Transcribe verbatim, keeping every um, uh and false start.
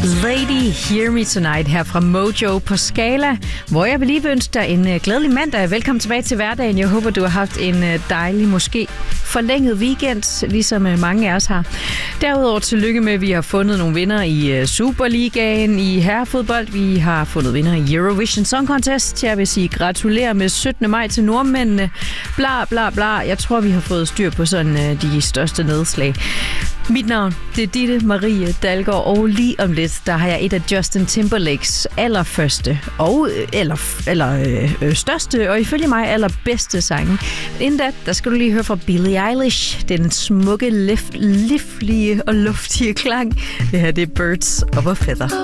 Lady, Hear Me Tonight her fra Mojo på Skala, hvor jeg vil lige ønske dig en uh, glædelig mandag. Velkommen tilbage til hverdagen. Jeg håber, du har haft en uh, dejlig, måske forlænget weekend, ligesom uh, mange af os har. Derudover tillykke med, at vi har fundet nogle vinder i uh, Superligaen, i herrefodbold. Vi har fundet vinder i Eurovision Song Contest. Jeg vil sige gratulerer med syttende maj til nordmændene. Bla, bla, bla. Jeg tror, vi har fået styr på sådan uh, de største nedslag. Mit navn, det er Ditte Marie Dalgaard, og lige om lidt, der har jeg et af Justin Timberlakes allerførste, og, eller, eller øh, største, og ifølge mig allerbedste sange. Inden da, der skal du lige høre fra Billie Eilish, den smukke, lif, livlige og luftige klang. Det her, det er Birds of a Feather.